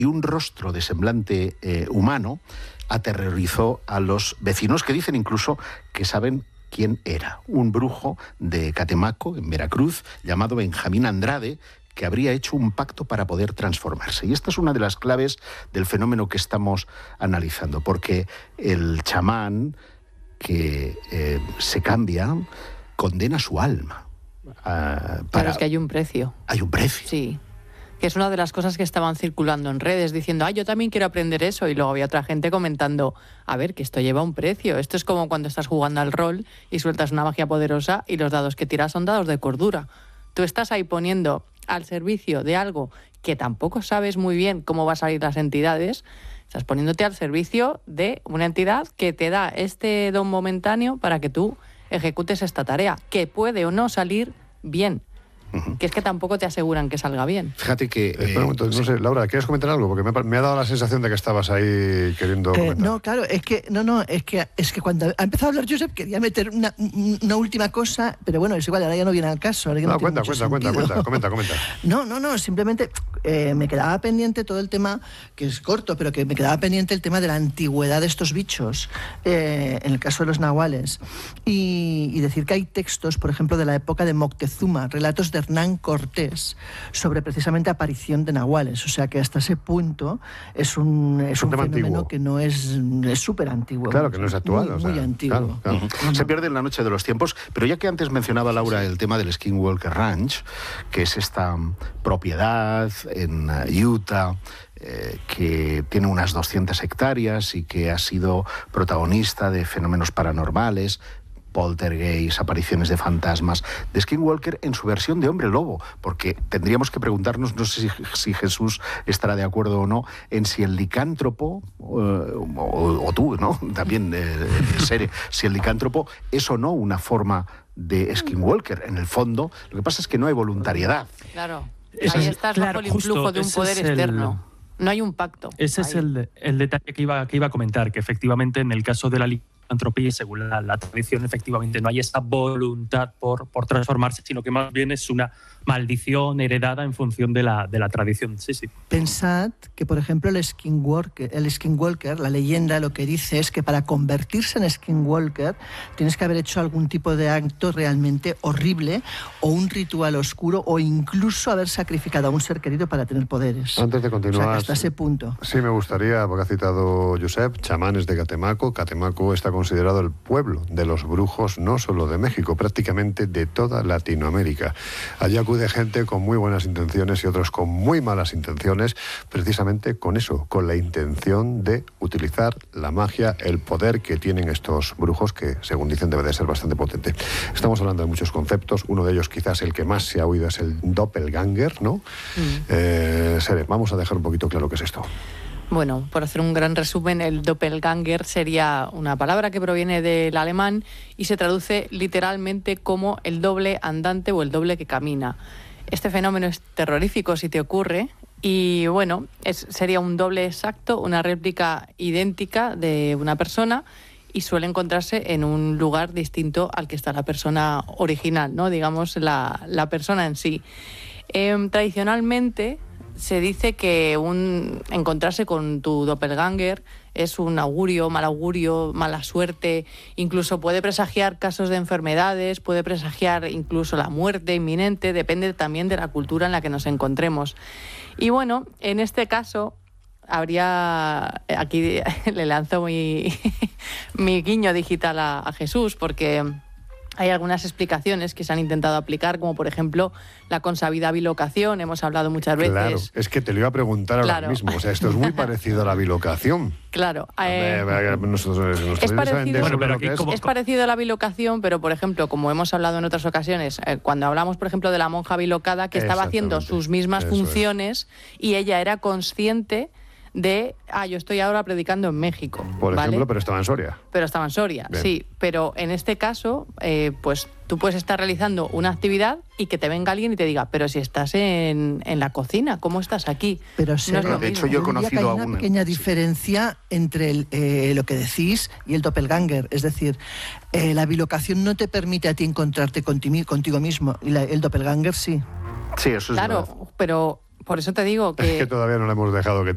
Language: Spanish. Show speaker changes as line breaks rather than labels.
y un rostro de semblante humano aterrorizó a los vecinos, que dicen incluso que saben quién era. Un brujo de Catemaco, en Veracruz, llamado Benjamín Andrade, que habría hecho un pacto para poder transformarse. Y esta es una de las claves del fenómeno que estamos analizando, porque el chamán que se cambia condena su alma.
Pero es que hay un precio.
Hay un precio.
Sí. Que es una de las cosas que estaban circulando en redes, diciendo, yo también quiero aprender eso. Y luego había otra gente comentando, a ver, que esto lleva un precio. Esto es como cuando estás jugando al rol y sueltas una magia poderosa y los dados que tiras son dados de cordura. Tú estás ahí poniendo al servicio de algo que tampoco sabes muy bien cómo va a salir las entidades. Estás poniéndote al servicio de una entidad que te da este don momentáneo para que tú ejecutes esta tarea, que puede o no salir bien. Que es que tampoco te aseguran que salga bien.
Fíjate que...
Espera un momento, no sé, Laura, ¿quieres comentar algo? Porque me ha dado la sensación de que estabas ahí queriendo comentar.
No, claro, es que cuando ha empezado a hablar Josep quería meter una última cosa, pero bueno, es igual, ahora ya no viene al caso. Ahora ya
Comenta. No,
simplemente me quedaba pendiente todo el tema, que es corto, pero que me quedaba pendiente el tema de la antigüedad de estos bichos, en el caso de los nahuales. Y decir que hay textos, por ejemplo, de la época de Moctezuma, relatos de Hernán Cortés, sobre precisamente aparición de nahuales. O sea que hasta ese punto es un fenómeno
antiguo,
que no es súper antiguo.
Claro, que no es actual.
Muy antiguo.
Claro.
Se pierde en la noche de los tiempos, pero ya que antes mencionaba Laura el tema del Skinwalker Ranch, que es esta propiedad en Utah, que tiene unas 200 hectáreas y que ha sido protagonista de fenómenos paranormales, poltergeist, apariciones de fantasmas, de Skinwalker en su versión de hombre lobo, porque tendríamos que preguntarnos, no sé si Jesús estará de acuerdo o no, en si el licántropo, o tú, ¿no? También, Sere, si el licántropo es o no una forma de Skinwalker. En el fondo, lo que pasa es que no hay voluntariedad.
Claro, ahí estás bajo el influjo de un poder externo. No hay un pacto.
Ese es el detalle que iba a comentar, que efectivamente en el caso de la licantropía, y según la tradición, efectivamente no hay esa voluntad por transformarse, sino que más bien es una maldición heredada en función de la tradición. Sí.
Pensad que, por ejemplo, el Skinwalker, la leyenda, lo que dice es que para convertirse en Skinwalker tienes que haber hecho algún tipo de acto realmente horrible, o un ritual oscuro, o incluso haber sacrificado a un ser querido para tener poderes.
Antes de continuar,
o sea, hasta ese punto.
Sí, me gustaría, porque ha citado Josep, chamanes de Catemaco. Catemaco está considerado el pueblo de los brujos, no solo de México, prácticamente de toda Latinoamérica. Allí acude gente con muy buenas intenciones y otros con muy malas intenciones, precisamente con eso, con la intención de utilizar la magia, el poder que tienen estos brujos, que según dicen debe de ser bastante potente. Estamos hablando de muchos conceptos, uno de ellos quizás el que más se ha oído es el doppelganger, ¿no? Sere, vamos a dejar un poquito claro qué es esto.
Bueno, por hacer un gran resumen, el doppelganger sería una palabra que proviene del alemán y se traduce literalmente como el doble andante o el doble que camina. Este fenómeno es terrorífico si te ocurre y, bueno, sería un doble exacto, una réplica idéntica de una persona, y suele encontrarse en un lugar distinto al que está la persona original, ¿no? Digamos, la persona en sí. Tradicionalmente se dice que encontrarse con tu doppelganger es un augurio, mala suerte, incluso puede presagiar casos de enfermedades, puede presagiar incluso la muerte inminente, depende también de la cultura en la que nos encontremos. Y bueno, en este caso habría, aquí le lanzo mi guiño digital a Jesús, porque hay algunas explicaciones que se han intentado aplicar, como por ejemplo la consabida bilocación, hemos hablado muchas veces.
Claro, es que te lo iba a preguntar ahora mismo, o sea, esto es muy parecido a la bilocación.
Claro.
Es
parecido a la bilocación, pero por ejemplo, como hemos hablado en otras ocasiones, cuando hablamos por ejemplo de la monja bilocada, que estaba haciendo sus mismas funciones y ella era consciente de, yo estoy ahora predicando en México.
Por ejemplo, pero estaba en Soria. Bien.
Sí. Pero en este caso, pues tú puedes estar realizando una actividad y que te venga alguien y te diga, pero si estás en la cocina, ¿cómo estás aquí?
Pero
de hecho, yo he conocido a
una pequeña diferencia entre lo que decís y el doppelganger. Es decir, la bilocación no te permite a ti encontrarte contigo mismo, y el doppelganger sí.
Sí, eso es verdad.
Claro, pero por eso te digo que...
Es que todavía no le hemos dejado que